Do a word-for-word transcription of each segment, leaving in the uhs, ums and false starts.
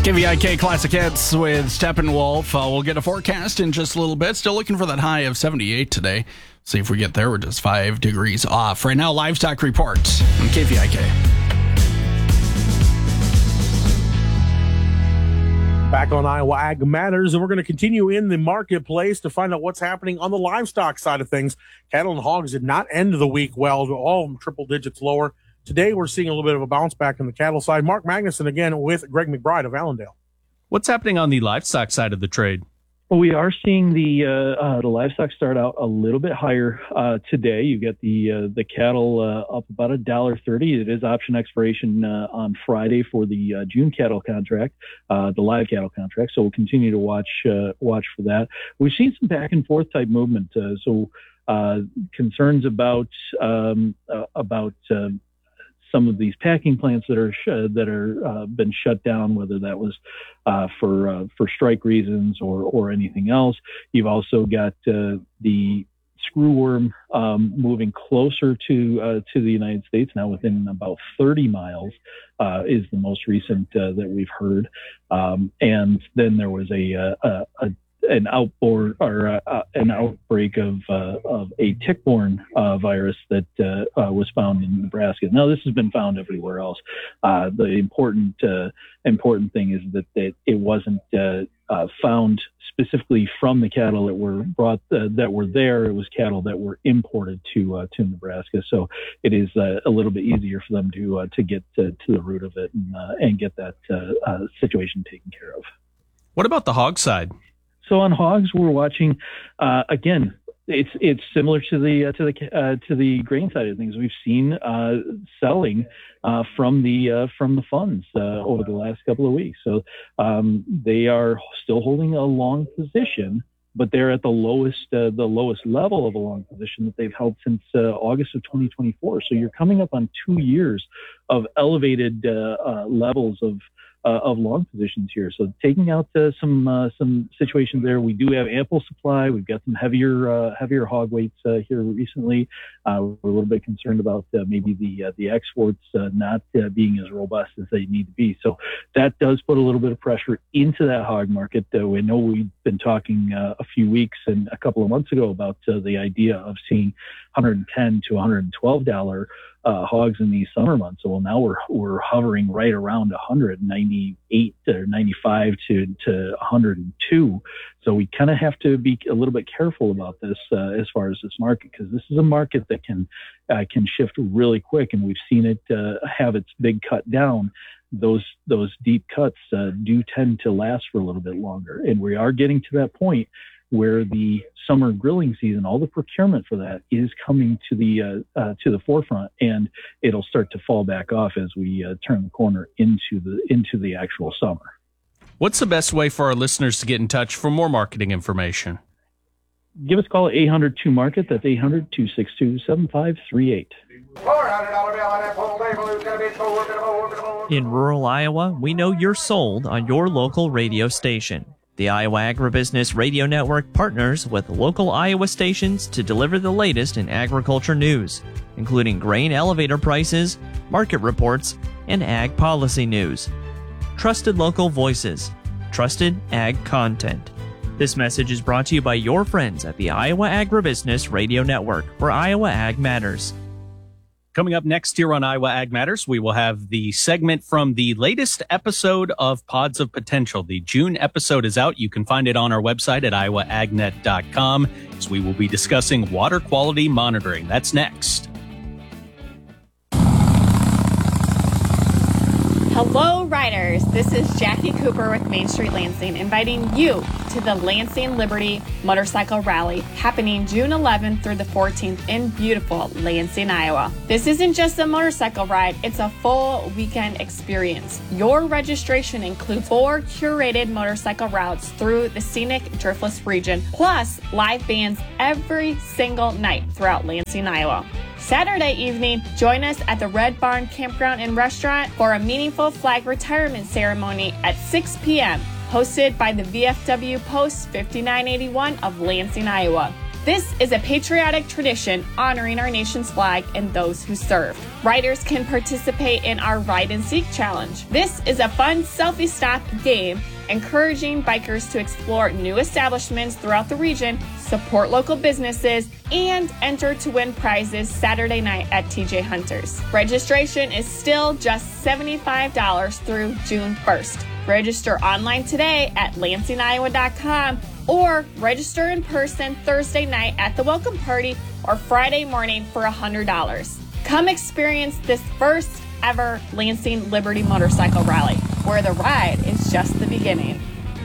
K V I K Classic Hits with Steppenwolf. Uh, we'll get a forecast in just a little bit. Still looking for that high of seventy-eight today. See if we get there. We're just five degrees off. Right now, livestock report on K V I K. Back on Iowa Ag Matters, and we're going to continue in the marketplace to find out what's happening on the livestock side of things. Cattle and hogs did not end the week well, all of them triple digits lower. Today, we're seeing a little bit of a bounce back on the cattle side. Mark Magnuson again with Greg McBride of Allendale. What's happening on the livestock side of the trade? Well, we are seeing the uh, uh, the livestock start out a little bit higher uh, today. You get the uh, the cattle uh, up about a dollar thirty. It is option expiration uh, on Friday for the uh, June cattle contract, uh, the live cattle contract. So we'll continue to watch uh, watch for that. We've seen some back and forth type movement. Uh, so uh, concerns about um, uh, about uh, some of these packing plants that are sh- that are uh, been shut down, whether that was uh, for uh, for strike reasons or or anything else. You've also got uh, the screwworm um, moving closer to uh, to the United States now, within about thirty miles uh, is the most recent uh, that we've heard. Um, and then there was a, a, a, a an outboard or uh, uh, an outbreak of uh, of a tick-borne uh, virus that uh, uh, was found in Nebraska. Now, this has been found everywhere else. Uh, the important uh, important thing is that, that it wasn't uh, uh, found specifically from the cattle that were brought uh, that were there. It was cattle that were imported to uh, to Nebraska. So it is uh, a little bit easier for them to uh, to get to, to the root of it and uh, and get that uh, uh, situation taken care of. What about the hog side? So on hogs, we're watching uh, again. It's it's similar to the uh, to the uh, to the grain side of things. We've seen uh, selling uh, from the uh, from the funds uh, over the last couple of weeks. So um, they are still holding a long position, but they're at the lowest uh, the lowest level of a long position that they've held since uh, August of twenty twenty-four. So you're coming up on two years of elevated uh, uh, levels of. Uh, of long positions here. So taking out uh, some uh, some situations there, we do have ample supply. We've got some heavier uh, heavier hog weights uh, here recently. Uh, we're a little bit concerned about uh, maybe the uh, the exports uh, not uh, being as robust as they need to be. So that does put a little bit of pressure into that hog market. Uh, we know we've been talking uh, a few weeks and a couple of months ago about uh, the idea of seeing one hundred ten to one hundred twelve dollars Uh, hogs in these summer months. So well, now we're we're hovering right around one hundred ninety-eight or ninety-five to to one hundred two. So we kind of have to be a little bit careful about this uh, as far as this market, because this is a market that can uh, can shift really quick, and we've seen it uh, have its big cut down. Those those deep cuts uh, do tend to last for a little bit longer, and we are getting to that point where the summer grilling season, all the procurement for that is coming to the uh, uh, to the forefront, and it'll start to fall back off as we uh, turn the corner into the into the actual summer. What's the best way for our listeners to get in touch for more marketing information? Give us a call at eight hundred two market. That's eight hundred two six two seven five three eight. In rural Iowa, we know you're sold on your local radio station. The Iowa Agribusiness Radio Network partners with local Iowa stations to deliver the latest in agriculture news, including grain elevator prices, market reports, and ag policy news. Trusted local voices, trusted ag content. This message is brought to you by your friends at the Iowa Agribusiness Radio Network, where Iowa Ag matters. Coming up next here on Iowa Ag Matters, we will have the segment from the latest episode of Pods of Potential. The June episode is out. You can find it on our website at iowa ag net dot com, as we will be discussing water quality monitoring. That's next. Hello, riders. This is Jackie Cooper with Main Street Lansing, inviting you to the Lansing Liberty Motorcycle Rally, happening June eleventh through the fourteenth in beautiful Lansing, Iowa. This isn't just a motorcycle ride, it's a full weekend experience. Your registration includes four curated motorcycle routes through the scenic Driftless region, plus live bands every single night throughout Lansing, Iowa. Saturday evening, join us at the Red Barn Campground and Restaurant for a meaningful flag retirement ceremony at six p.m., hosted by the V F W Post fifty-nine eighty-one of Lansing, Iowa. This is a patriotic tradition honoring our nation's flag and those who served. Riders can participate in our Ride and Seek Challenge. This is a fun selfie stop game encouraging bikers to explore new establishments throughout the region, support local businesses, and enter to win prizes Saturday night at T J Hunters. Registration is still just seventy-five dollars through June first. Register online today at Lansing Iowa dot com or register in person Thursday night at the welcome party or Friday morning for one hundred dollars. Come experience this first ever Lansing Liberty Motorcycle Rally, where the ride is just the beginning.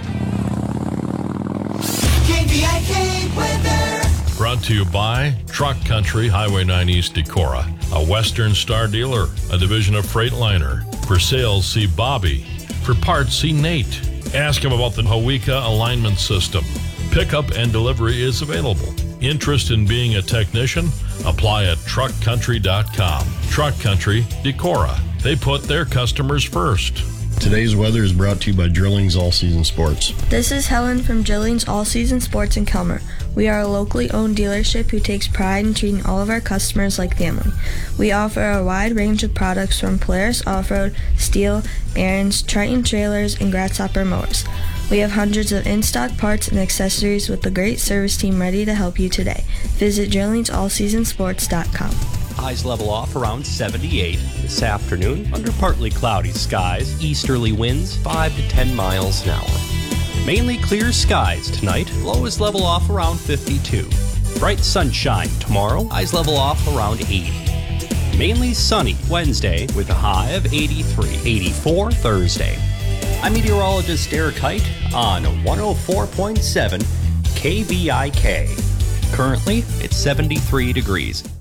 K V I K weather. Brought to you by Truck Country, Highway nine East Decorah, a Western Star dealer, a division of Freightliner. For sales, see Bobby. For parts, see Nate. Ask him about the Hawika alignment system. Pickup and delivery is available. Interest in being a technician? Apply at truck country dot com. Truck Country, Decorah. They put their customers first. Today's weather is brought to you by Drillings All Season Sports. This is Helen from Drillings All Season Sports in Kelmer. We are a locally owned dealership who takes pride in treating all of our customers like family. We offer a wide range of products from Polaris Off-Road, Steel, Aaron's, Triton trailers, and Grasshopper mowers. We have hundreds of in-stock parts and accessories with a great service team ready to help you today. Visit drillings all season sports dot com. Highs level off around seventy-eight. This afternoon, under partly cloudy skies, easterly winds five to ten miles an hour. Mainly clear skies tonight, lows level off around fifty-two. Bright sunshine tomorrow, highs level off around eighty. Mainly sunny Wednesday with a high of eighty-three. eighty-four Thursday. I'm meteorologist Derek Height on one oh four point seven K V I K. Currently, it's seventy-three degrees.